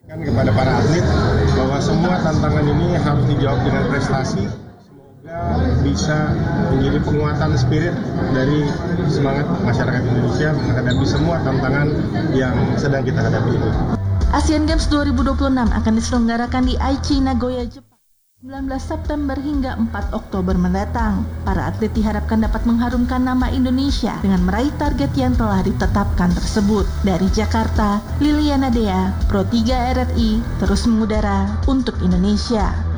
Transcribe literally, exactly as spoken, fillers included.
Kepada para atlet bahwa semua tantangan ini harus dijawab dengan prestasi. Semoga bisa menjadi penguatan spirit dari semangat masyarakat Indonesia menghadapi semua tantangan yang sedang kita hadapi ini. Asian Games dua ribu dua puluh enam akan diselenggarakan di Aichi, Nagoya, Jepang sembilan belas September hingga empat Oktober mendatang. Para atlet diharapkan dapat mengharumkan nama Indonesia dengan meraih target yang telah ditetapkan tersebut. Dari Jakarta, Liliana Dea, Pro tiga R R I, terus mengudara untuk Indonesia.